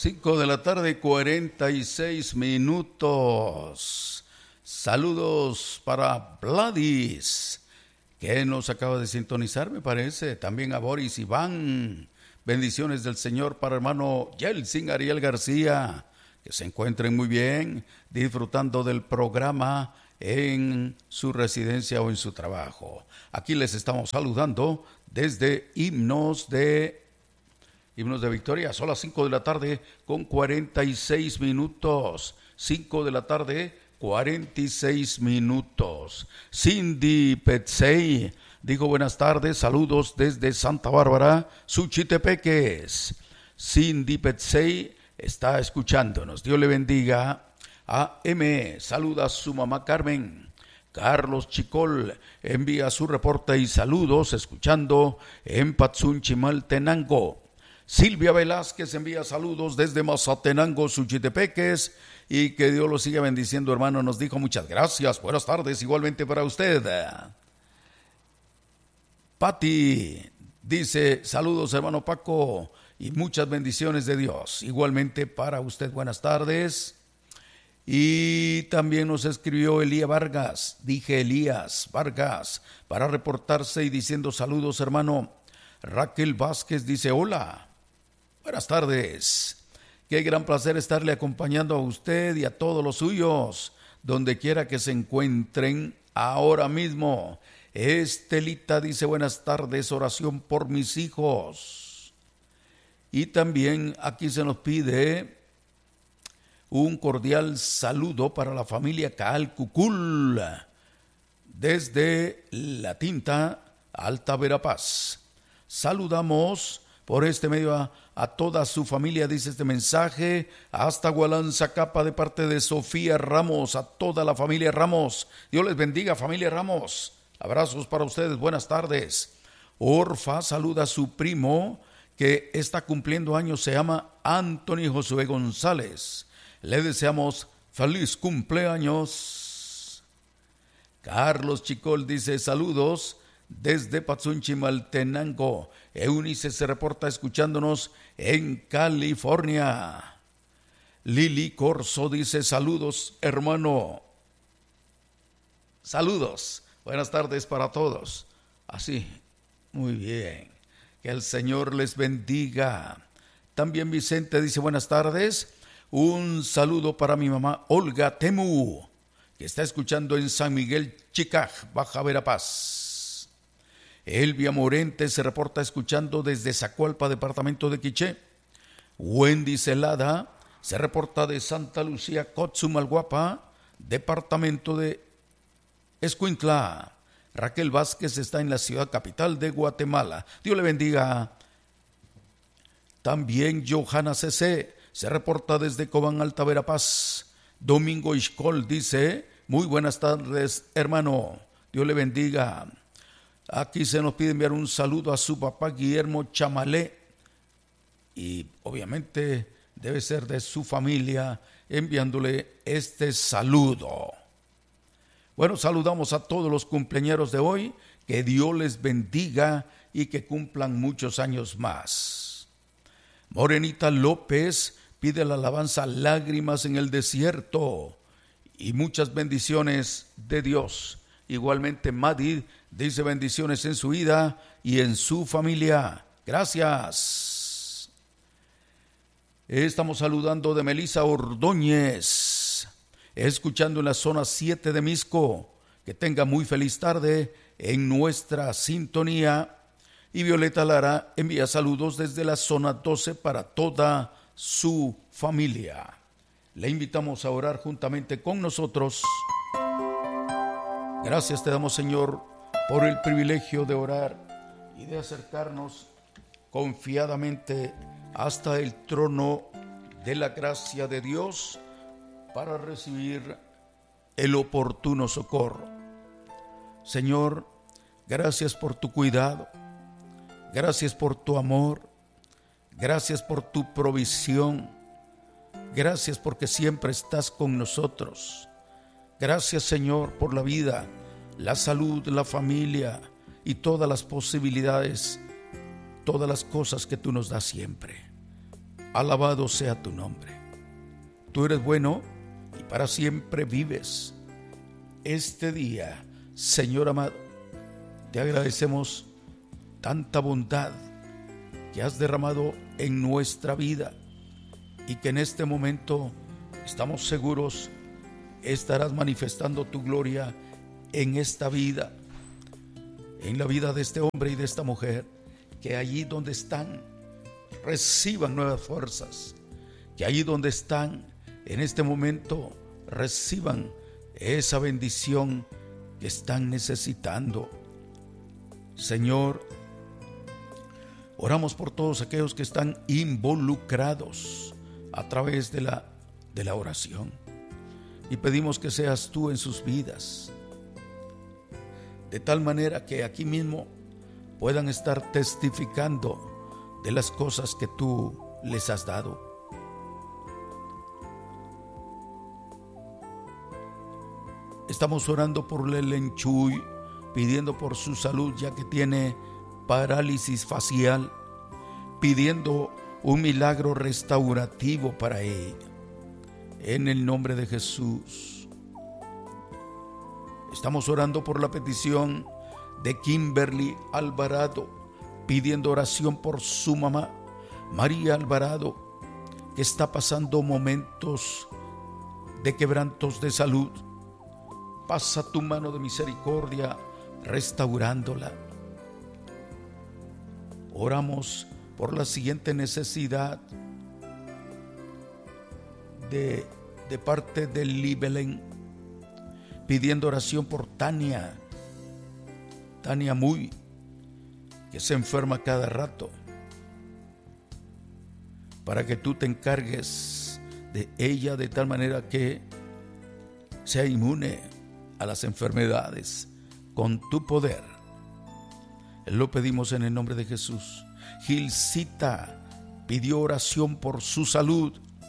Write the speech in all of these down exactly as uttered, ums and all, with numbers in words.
Cinco de la tarde, cuarenta y seis minutos. Saludos para Vladis, que nos acaba de sintonizar, me parece. También a Boris Iván. Bendiciones del Señor para hermano Yeltsin Ariel García. Que se encuentren muy bien, disfrutando del programa en su residencia o en su trabajo. Aquí les estamos saludando desde Himnos de Himnos de Victoria. Son las cinco de la tarde con cuarenta y seis minutos. cinco de la tarde, cuarenta y seis minutos. Cindy Petsey dijo buenas tardes, saludos desde Santa Bárbara, Suchitepeques. Cindy Petsey está escuchándonos. Dios le bendiga. A M saluda a su mamá Carmen. Carlos Chicol envía su reporte y saludos escuchando en Patsunchimaltenango. Silvia Velázquez envía saludos desde Mazatenango, Suchitepeques, y que Dios lo siga bendiciendo, hermano. Nos dijo muchas gracias, buenas tardes, igualmente para usted. Pati dice saludos, hermano Paco, y muchas bendiciones de Dios, igualmente para usted, buenas tardes. Y también nos escribió Elías Vargas, dije Elías Vargas, para reportarse y diciendo saludos, hermano. Raquel Vázquez dice hola, buenas tardes. Qué gran placer estarle acompañando a usted y a todos los suyos, donde quiera que se encuentren ahora mismo. Estelita dice buenas tardes, oración por mis hijos. Y también aquí se nos pide un cordial saludo para la familia Calcucul, desde La Tinta, Alta Verapaz. Saludamos por este medio a, a toda su familia, dice este mensaje, hasta Gualanzacapa de parte de Sofía Ramos, a toda la familia Ramos. Dios les bendiga, familia Ramos. Abrazos para ustedes, buenas tardes. Orfa saluda a su primo que está cumpliendo años, se llama Anthony Josué González. Le deseamos feliz cumpleaños. Carlos Chicol dice saludos desde Patsunchimaltenango. Eunice se reporta escuchándonos en California. Lili Corso dice saludos, hermano. Saludos, buenas tardes para todos. Así, muy bien. Que el Señor les bendiga. También Vicente dice buenas tardes. Un saludo para mi mamá Olga Temu, que está escuchando en San Miguel Chicaj, Baja Verapaz. Elvia Morente se reporta escuchando desde Zacualpa, departamento de Quiché. Wendy Celada se reporta de Santa Lucía, Cotzumalguapa, departamento de Escuintla. Raquel Vázquez está en la ciudad capital de Guatemala. Dios le bendiga. También Johanna C C se reporta desde Cobán, Alta Verapaz. Domingo Iscol dice, muy buenas tardes, hermano. Dios le bendiga. Aquí se nos pide enviar un saludo a su papá Guillermo Chamalé. Y obviamente debe ser de su familia, enviándole este saludo. Bueno, saludamos a todos los cumpleañeros de hoy. Que Dios les bendiga y que cumplan muchos años más. Morenita López pide la alabanza Lágrimas en el Desierto y muchas bendiciones de Dios. Igualmente Madid dice bendiciones en su vida y en su familia. Gracias. Estamos saludando de Melissa Ordóñez, escuchando en la zona siete de Misco. Que tenga muy feliz tarde en nuestra sintonía. Y Violeta Lara envía saludos desde la zona doce para toda su familia. Le invitamos a orar juntamente con nosotros. Gracias te damos, Señor, por el privilegio de orar y de acercarnos confiadamente hasta el trono de la gracia de Dios para recibir el oportuno socorro. Señor, gracias por tu cuidado, gracias por tu amor, gracias por tu provisión, gracias porque siempre estás con nosotros. Gracias, Señor, por la vida, la salud, la familia y todas las posibilidades, todas las cosas que tú nos das siempre. Alabado sea tu nombre. Tú eres bueno y para siempre vives. Este día, Señor amado, te agradecemos tanta bondad que has derramado en nuestra vida y que en este momento estamos seguros estarás manifestando tu gloria en esta vida, en la vida de este hombre y de esta mujer, que allí donde están reciban nuevas fuerzas, que allí donde están en este momento reciban esa bendición que están necesitando. Señor, oramos por todos aquellos que están involucrados a través de la, de la oración y pedimos que seas tú en sus vidas, de tal manera que aquí mismo puedan estar testificando de las cosas que tú les has dado. Estamos orando por Lelen Chuy, pidiendo por su salud ya que tiene parálisis facial, pidiendo un milagro restaurativo para ella. En el nombre de Jesús. Estamos orando por la petición de Kimberly Alvarado, pidiendo oración por su mamá, María Alvarado, que está pasando momentos de quebrantos de salud. Pasa tu mano de misericordia restaurándola. Oramos por la siguiente necesidad de, de parte de Libelén, pidiendo oración por Tania, Tania Muy, que se enferma cada rato, para que tú te encargues de ella de tal manera que sea inmune a las enfermedades con tu poder. Lo pedimos en el nombre de Jesús. Gilcita pidió oración por su salud.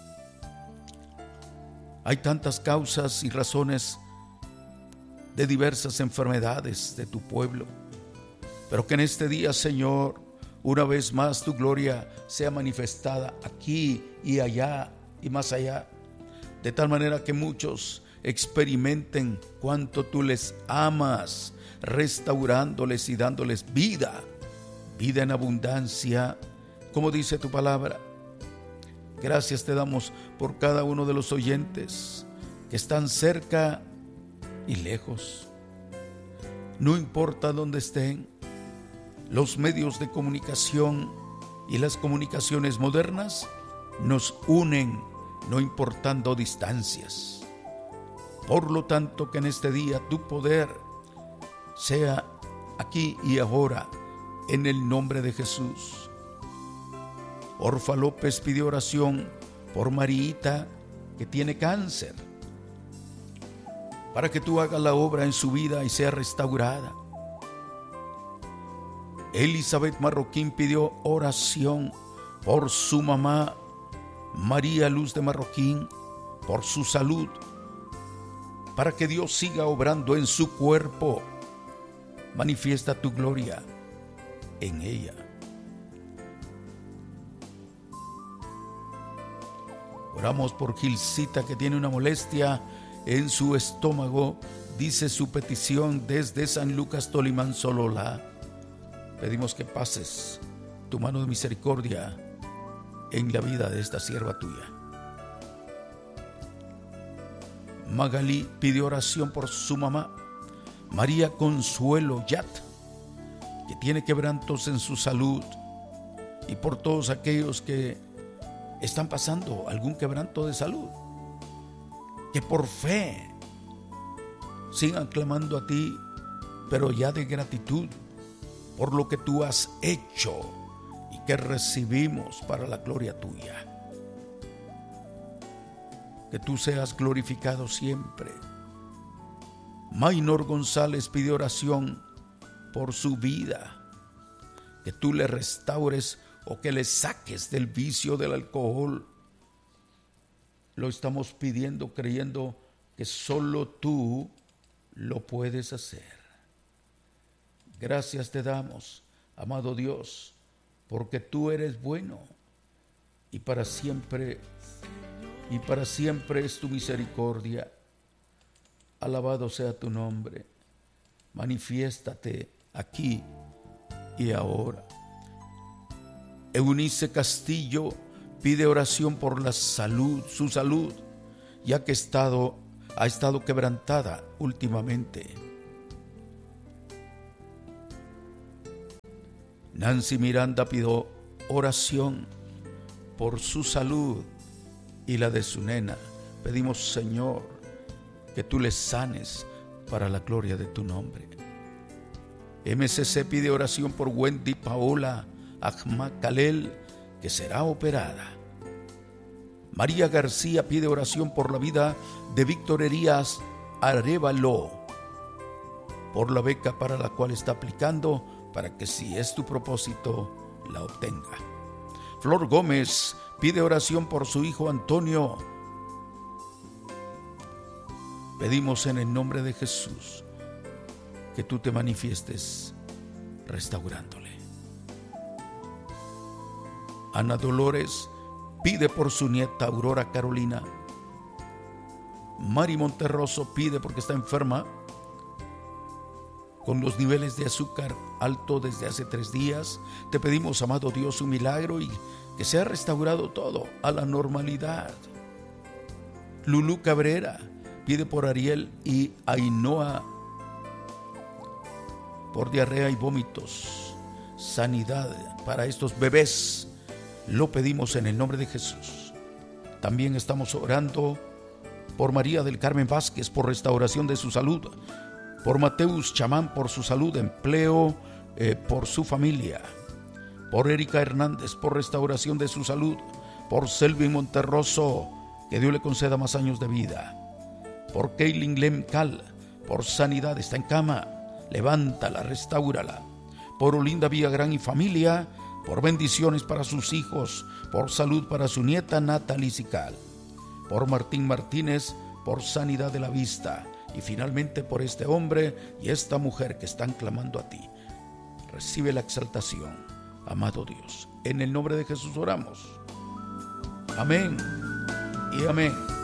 Hay tantas causas y razones de diversas enfermedades de tu pueblo, pero que en este día, Señor, una vez más tu gloria sea manifestada aquí y allá y más allá, de tal manera que muchos experimenten cuánto tú les amas, restaurándoles y dándoles vida, vida en abundancia, como dice tu palabra. Gracias te damos por cada uno de los oyentes que están cerca y lejos. No importa dónde estén, los medios de comunicación y las comunicaciones modernas nos unen, no importando distancias. Por lo tanto, que en este día tu poder sea aquí y ahora, en el nombre de Jesús. Orfa López pidió oración por Mariita, que tiene cáncer, para que tú hagas la obra en su vida y sea restaurada. Elizabeth Marroquín pidió oración por su mamá, María Luz de Marroquín, por su salud, para que Dios siga obrando en su cuerpo. Manifiesta tu gloria en ella. Oramos por Gilcita, que tiene una molestia en su estómago. Dice su petición desde San Lucas, Tolimán, Sololá. Pedimos que pases tu mano de misericordia en la vida de esta sierva tuya. Magalí pidió oración por su mamá, María Consuelo Yat, que tiene quebrantos en su salud, y por todos aquellos que están pasando algún quebranto de salud, que por fe sigan clamando a ti, pero ya de gratitud por lo que tú has hecho y que recibimos para la gloria tuya. Que tú seas glorificado siempre. Maynor González pide oración por su vida, que tú le restaures o que le saques del vicio del alcohol. Lo estamos pidiendo creyendo que solo tú lo puedes hacer. Gracias te damos, amado Dios, porque tú eres bueno y para siempre, y para siempre es tu misericordia. Alabado sea tu nombre. Manifiéstate aquí y ahora. Eunice Castillo pide oración por la salud, su salud, ya que estado, ha estado quebrantada últimamente. Nancy Miranda pidió oración por su salud y la de su nena. Pedimos, Señor, que tú les sanes para la gloria de tu nombre. M C C pide oración por Wendy Paola Ahmad Kalel, que será operada. María García pide oración por la vida de Víctor Elías Arévalo, por la beca para la cual está aplicando, para que, si es tu propósito, la obtenga. Flor Gómez pide oración por su hijo Antonio. Pedimos en el nombre de Jesús que tú te manifiestes restaurándole. Ana Dolores pide por su nieta Aurora Carolina. Mari Monterroso pide porque está enferma con los niveles de azúcar alto desde hace tres días. Te pedimos, amado Dios, un milagro y que sea restaurado todo a la normalidad. Lulú Cabrera pide por Ariel y Ainhoa por diarrea y vómitos. Sanidad para estos bebés. Lo pedimos en el nombre de Jesús. También estamos orando por María del Carmen Vázquez, por restauración de su salud. Por Mateus Chamán, por su salud, empleo, eh, por su familia. Por Erika Hernández, por restauración de su salud. Por Selvin Monterroso, que Dios le conceda más años de vida. Por Kaylin Lemcal, por sanidad, está en cama. Levántala, restáurala. Por Olinda Villagrán y familia, por bendiciones para sus hijos, por salud para su nieta Natalie Sical. Por Martín Martínez, por sanidad de la vista. Y finalmente por este hombre y esta mujer que están clamando a ti. Recibe la exaltación, amado Dios. En el nombre de Jesús oramos. Amén y amén.